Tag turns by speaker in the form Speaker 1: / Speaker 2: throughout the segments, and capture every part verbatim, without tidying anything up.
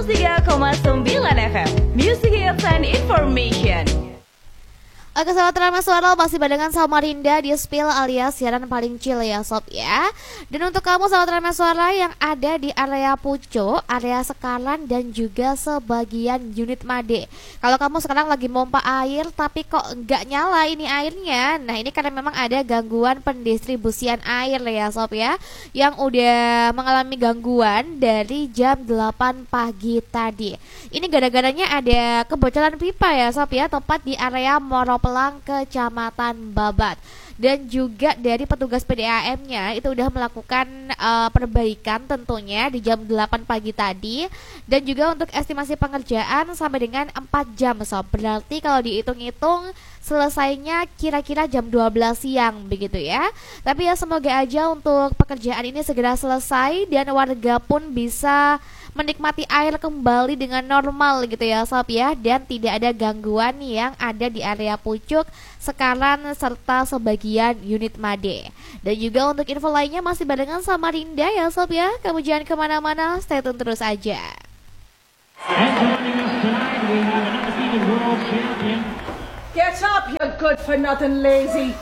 Speaker 1: seratus tiga koma sembilan F M Music Hits and Information.
Speaker 2: Oke sahabat Rama Suara, masih barengan Samarinda di Spill alias siaran paling chill ya sob ya. Dan untuk kamu sahabat Rama Suara yang ada di area Pucuk, area Sekalan dan juga sebagian unit Made, kalau kamu sekarang lagi pompa air tapi kok nggak nyala ini airnya, nah ini karena memang ada gangguan pendistribusian air ya sob ya, yang udah mengalami gangguan dari jam delapan pagi tadi. Ini gara-garanya ada kebocoran pipa ya sob ya, tepat di area Moro Pelang, Kecamatan Babat. Dan juga dari petugas P D A M-nya itu udah melakukan uh, perbaikan tentunya di jam delapan pagi tadi. Dan juga untuk estimasi pengerjaan sampai dengan empat jam sob. Berarti kalau dihitung-hitung selesainya kira-kira jam dua belas siang begitu ya. Tapi ya semoga aja untuk pekerjaan ini segera selesai dan warga pun bisa menikmati air kembali dengan normal gitu ya sob ya, dan tidak ada gangguan yang ada di area Pucuk, Sekalan serta sebagian unit Made. Dan juga untuk info lainnya masih barengan Samarinda ya sob ya, kamu jangan kemana-mana, stay tune terus aja.
Speaker 3: Get up, you good for nothing lazy.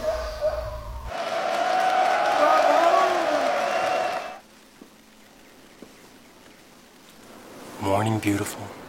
Speaker 4: Morning, beautiful.